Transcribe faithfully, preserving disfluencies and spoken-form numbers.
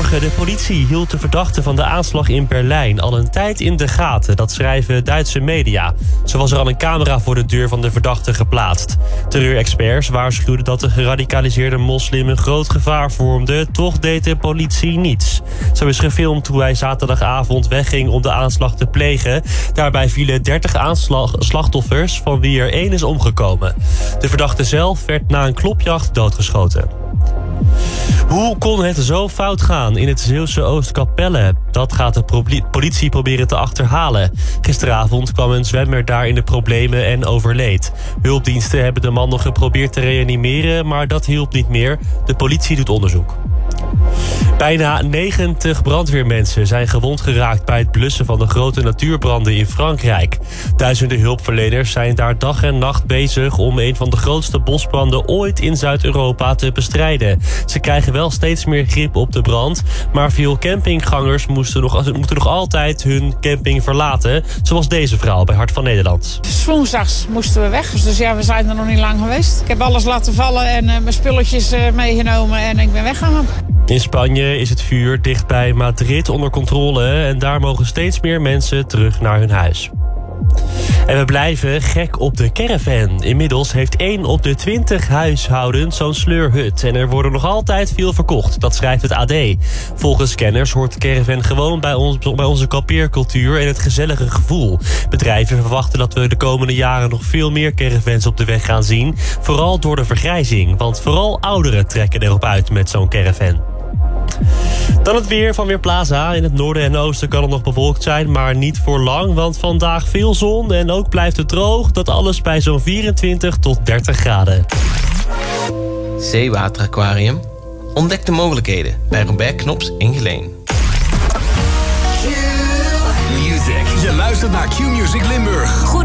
Goedemorgen. De politie hield de verdachte van de aanslag in Berlijn al een tijd in de gaten. Dat schrijven Duitse media. Zo was er al een camera voor de deur van de verdachte geplaatst. Terreurexperts waarschuwden dat de geradicaliseerde moslim een groot gevaar vormde. Toch deed de politie niets. Zo is gefilmd hoe hij zaterdagavond wegging om de aanslag te plegen. Daarbij vielen dertig aanslag- slachtoffers, van wie er één is omgekomen. De verdachte zelf werd na een klopjacht doodgeschoten. Hoe kon het zo fout gaan in het Zeeuwse Oostkapelle? Dat gaat de politie proberen te achterhalen. Gisteravond kwam een zwemmer daar in de problemen en overleed. Hulpdiensten hebben de man nog geprobeerd te reanimeren, maar dat hielp niet meer. De politie doet onderzoek. Bijna negentig brandweermensen zijn gewond geraakt bij het blussen van de grote natuurbranden in Frankrijk. Duizenden hulpverleners zijn daar dag en nacht bezig om een van de grootste bosbranden ooit in Zuid-Europa te bestrijden. Ze krijgen wel steeds meer grip op de brand, maar veel campinggangers moesten nog, moeten nog altijd hun camping verlaten. Zoals deze vrouw bij Hart van Nederland. Woensdags moesten we weg, dus ja, we zijn er nog niet lang geweest. Ik heb alles laten vallen en uh, mijn spulletjes uh, meegenomen en ik ben weggegaan. In Spanje is het vuur dicht bij Madrid onder controle en daar mogen steeds meer mensen terug naar hun huis. En we blijven gek op de caravan. Inmiddels heeft één op de twintig huishoudens zo'n sleurhut. En er worden nog altijd veel verkocht, dat schrijft het A D. Volgens kenners hoort de caravan gewoon bij, ons, bij onze kampeercultuur en het gezellige gevoel. Bedrijven verwachten dat we de komende jaren nog veel meer caravans op de weg gaan zien. Vooral door de vergrijzing, want vooral ouderen trekken erop uit met zo'n caravan. Dan het weer van Weerplaza. In het noorden en oosten kan het nog bewolkt zijn, maar niet voor lang. Want vandaag veel zon en ook blijft het droog. Dat alles bij zo'n vierentwintig tot dertig graden. Zeewateraquarium. Ontdek de mogelijkheden bij Robert Knops in Geleen. Q-Music. Je luistert naar Q-Music Limburg.